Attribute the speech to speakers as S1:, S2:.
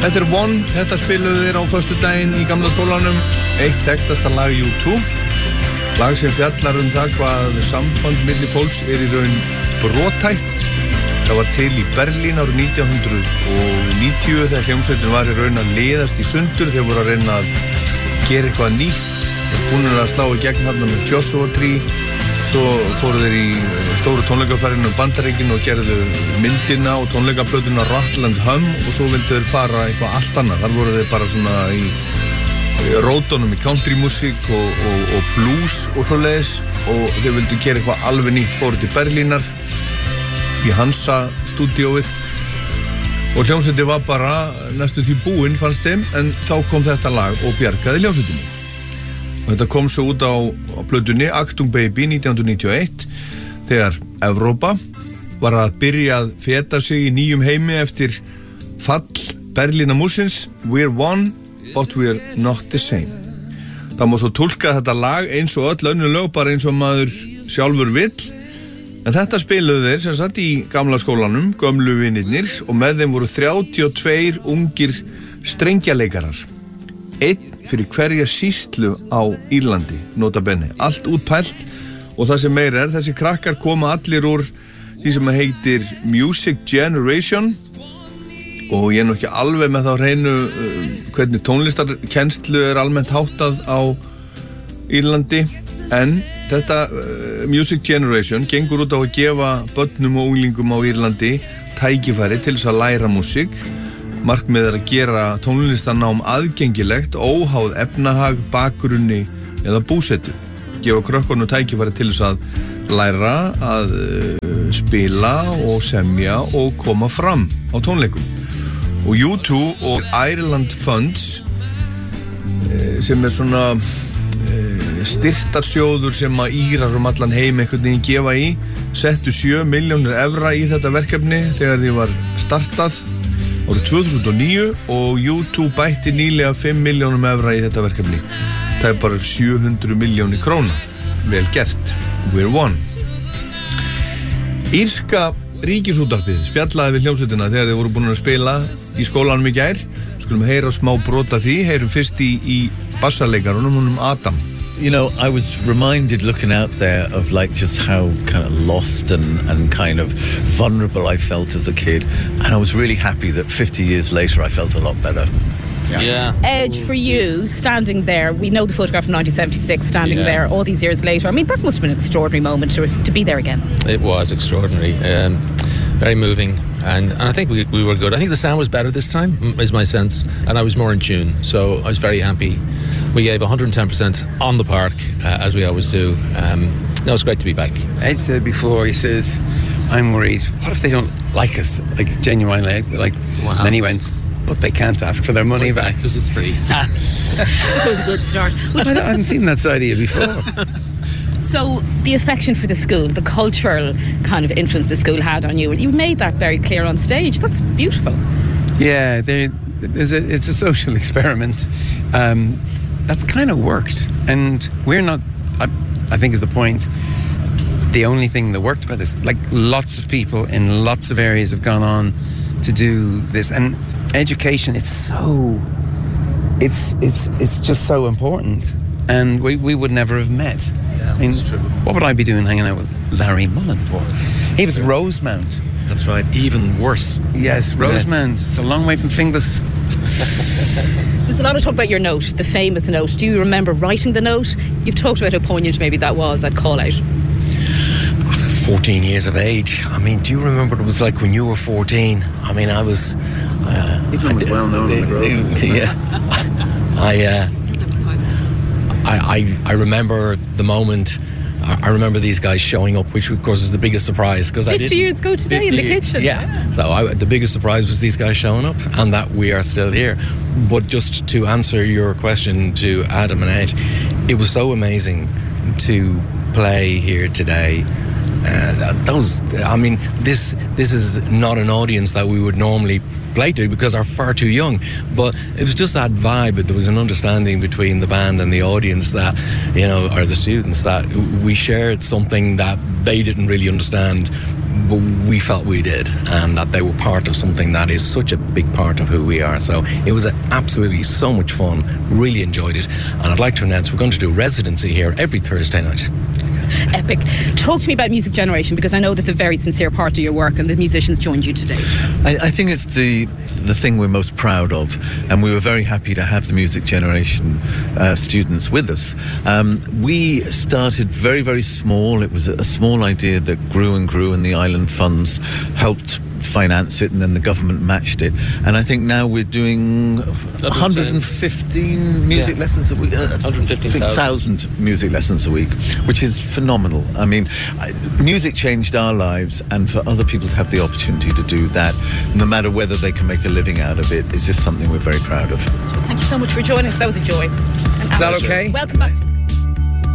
S1: Þetta er One, þetta spiluðu þeir á föstudaginn í gamla skólanum. Eitt þekktasta lag U2. Lag sem fjallar það hvað samband milli fólks í raun brothætt. Það var til í Berlín árið 1990 þegar hljómsveitin var í raun að leiðast í sundur. Þeir voru að reyna að gera eitthvað nýtt. Þeir búin að slá í gegn þarna með Joshua Tree. Svo fóru þeir í stóru tónleikaferðinu Bandaríkin og gerðu myndina og tónleikaplötuna Ratland Hum og svo vildu þeir fara eitthvað allt annað. Þar voru þeir bara svona í rótunum í countrymusík og blues og svoleiðis og þeir vildu gera eitthvað alveg nýtt. Fóru til Berlínar í Hansa stúdíóið og hljómsveitin var bara næstu því búinn fannst þeim en þá kom þetta lag og bjargaði hljómsveitinni. Þetta kom svo út á plötunni Achtung Baby 1991 þegar Evrópa var að byrja að feta sig í nýjum heimi eftir fall Berlínarmúrsins We're one, but we're not the same. Það má svo túlka þetta lag eins og öll önnur lög bara eins og maður sjálfur vill en þetta spiluðu þeir sem satt í gamla skólanum, gömlu vinirnir og með þeim voru 32 ungir strengjaleikarar. Einn fyrir hverja sýslu á Írlandi, nota bene, allt útpælt og það sem meira þessi krakkar koma allir úr því sem heitir Music Generation og ég nú ekki alveg með þá hreinu hvernig tónlistarkennslu almennt háttað á Írlandi en þetta Music Generation gengur út á að gefa börnum og unglingum á Írlandi tækifæri til þess að læra músík. Markmið að gera tónlistarnám aðgengilegt, óháð efnahag, bakgrunni eða búsetu. Gefa krökkunum tækifæri til þess að læra að spila og semja og koma fram á tónleikum. Og U2 og Ireland Funds sem svona styrtarsjóður sem að Írar allan heim einhvern veginn gefa í, settu 7 milljónir evra í þetta verkefni þegar því var startað árið 2009 og U2 bætti nýlega 5 milljónum evra í þetta verkefni. Það er bara 700 milljónir króna. Vel gert. We're one. Írska ríkisútvarpið spjallaði við hljómsveitina þegar þeir voru búin að spila í skólanum í gær. Skulum heyra smá brota því. Heyrum fyrst í bassarleikarunum Adam.
S2: You know, I was reminded looking out there of like just how kind of lost and kind of vulnerable I felt as a kid. And I was really happy that 50 years later I felt a lot better.
S3: Yeah.
S4: Edge, for you, standing there, we know the photograph from 1976, standing there all these years later. I mean, that must have been an extraordinary moment to be there again.
S3: It was extraordinary. Very moving. And I think we were good. I think the sound was better this time, is my sense. And I was more in tune. So I was very happy. We gave 110% on the park, as we always do. It was great to be back.
S5: Ed said before, he says, I'm worried, what if they don't like us, like genuinely, like, and then he went, but they can't ask for their money back.
S3: Because it's free.
S4: It was a good start.
S5: I hadn't seen that side of you before.
S4: So the affection for the school, the cultural kind of influence the school had on you, you made that very clear on stage. That's beautiful.
S5: Yeah, it's a social experiment. That's kind of worked, and we're not, I think is the point, the only thing that worked about this. Like, lots of people in lots of areas have gone on to do this, and education, it's just so important, and we would never have met.
S3: Yeah, I mean, that's true.
S5: What would I be doing hanging out with Larry Mullen for? He was Rosemount.
S6: That's right, even worse.
S5: Yes, Rosemount. It's a long way from Finglas.
S4: There's a lot of talk about your note, the famous note. Do you remember writing the note? You've talked about how poignant maybe that was, that call out.
S6: 14 years of age. I mean, do you remember what it was like when you were 14? I mean, I was...
S5: Even was well known in the Grove.
S6: Yeah. I remember the moment... I remember these guys showing up, which of course is the biggest surprise.
S4: 50 years ago today in the kitchen.
S6: Yeah. So the biggest surprise was these guys showing up and that we are still here. But just to answer your question to Adam and Edge, it was so amazing to play here today. This is not an audience that we would normally play to because are far too young, but it was just that vibe. There was an understanding between the band and the audience that, you know, or the students, that we shared something that they didn't really understand but we felt we did, and that they were part of something that is such a big part of who we are. So it was absolutely so much fun, really enjoyed it, and I'd like to announce we're going to do residency here every Thursday night.
S4: Epic. Talk to me about Music Generation, because I know that's a very sincere part of your work and the musicians joined you today.
S2: I think it's the thing we're most proud of, and we were very happy to have the Music Generation students with us. We started very, very small. It was a small idea that grew and grew, and the Island Funds helped finance it, and then the government matched it. And I think now we're doing 115 music lessons a week. 115,000 music lessons a week, which is phenomenal. I mean, music changed our lives, and for other people to have the opportunity to do that, no matter whether they can make a living out of it, is just something we're very proud of.
S4: Thank you so much for joining us. That was a joy.
S5: Is that okay?
S4: Welcome back.